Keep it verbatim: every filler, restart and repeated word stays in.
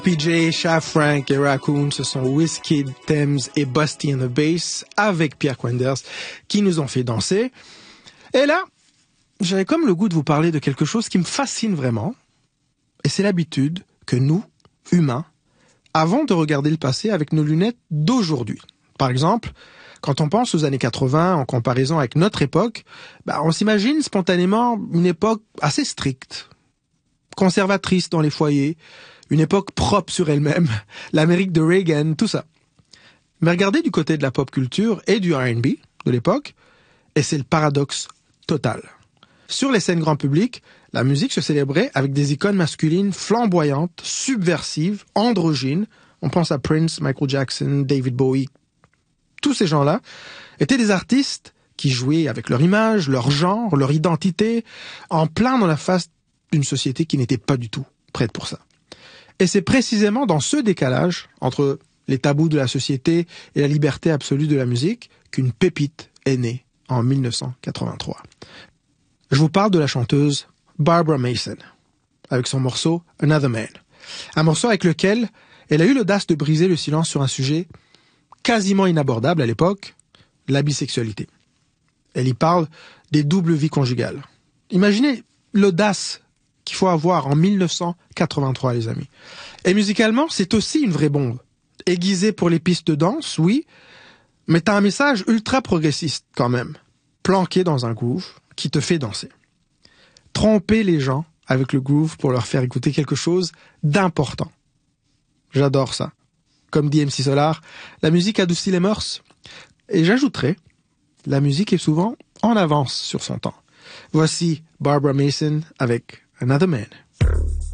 P J, Shaft Frank et Raccoon, ce sont Wizkid, Thames et Busty and the Bass avec Pierre Quenders qui nous ont fait danser. Et là, j'avais comme le goût de vous parler de quelque chose qui me fascine vraiment. Et c'est l'habitude que nous, humains, avons de regarder le passé avec nos lunettes d'aujourd'hui. Par exemple, quand on pense aux années quatre-vingts en comparaison avec notre époque, bah, on s'imagine spontanément une époque assez stricte, conservatrice dans les foyers, une époque propre sur elle-même, l'Amérique de Reagan, tout ça. Mais regardez du côté de la pop culture et du R and B de l'époque, et c'est le paradoxe total. Sur les scènes grand public, la musique se célébrait avec des icônes masculines flamboyantes, subversives, androgynes. On pense à Prince, Michael Jackson, David Bowie. Tous ces gens-là étaient des artistes qui jouaient avec leur image, leur genre, leur identité, en plein dans la face d'une société qui n'était pas du tout prête pour ça. Et c'est précisément dans ce décalage entre les tabous de la société et la liberté absolue de la musique qu'une pépite est née en dix-neuf cent quatre-vingt-trois. Je vous parle de la chanteuse Barbara Mason, avec son morceau Another Man. Un morceau avec lequel elle a eu l'audace de briser le silence sur un sujet quasiment inabordable à l'époque, la bisexualité. Elle y parle des doubles vies conjugales. Imaginez l'audace qu'il faut avoir en dix-neuf cent quatre-vingt-trois, les amis. Et musicalement, c'est aussi une vraie bombe. Aiguisée pour les pistes de danse, oui, mais t'as un message ultra progressiste quand même, planqué dans un groove qui te fait danser. Tromper les gens avec le groove pour leur faire écouter quelque chose d'important. J'adore ça. Comme dit M C Solar, la musique adoucit les mœurs. Et j'ajouterais, la musique est souvent en avance sur son temps. Voici Barbara Mason avec Another Man.